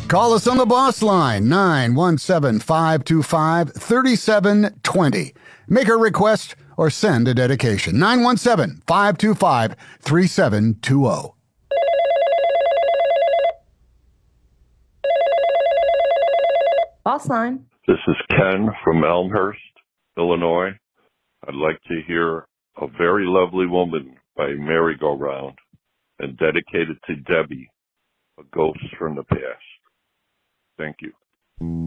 Call us on the boss line, 917-525-3720. Make a request or send a dedication, 917-525-3720. Boss line. This is Ken from Elmhurst, Illinois. I'd like to hear A Very Lovely Woman by Merry Go Round and dedicated to Debbie, a ghost from the past. Thank you.